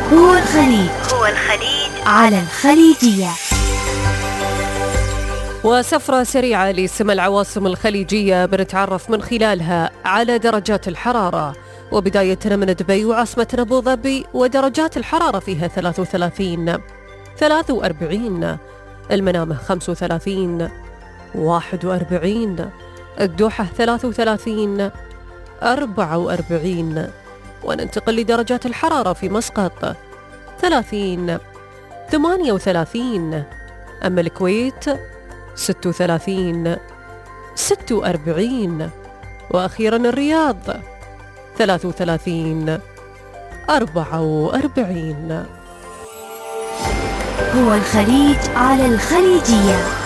هو الخليج على الخليجية. وسفرة سريعة لسمى العواصم الخليجية بنتعرف من خلالها على درجات الحرارة، وبداية من دبي وعاصمة أبو ظبي ودرجات الحرارة فيها 33 43، المنامة 35 41، الدوحة 33 44. وننتقل لدرجات الحرارة في مسقط 30 38، أما الكويت 36 46، وأخيرا الرياض 33 44. هو الخليج على الخليجية.